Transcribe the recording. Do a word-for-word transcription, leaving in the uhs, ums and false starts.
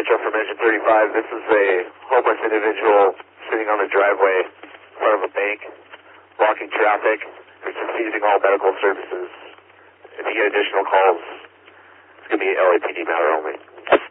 Central from Engine thirty-five. This is a homeless individual sitting on the driveway in front of a bank, blocking traffic, who's refusing all medical services. If you get additional calls, it's going to be an L A P D matter only.